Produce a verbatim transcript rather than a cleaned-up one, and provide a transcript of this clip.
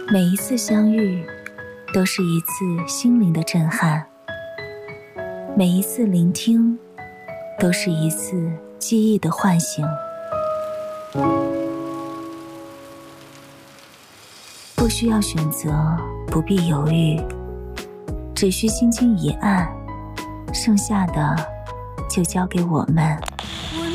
每一次相遇都是一次心灵的震撼，每一次聆听都是一次记忆的唤醒。不需要选择，不必犹豫，只需轻轻一按，剩下的就交给我们。 我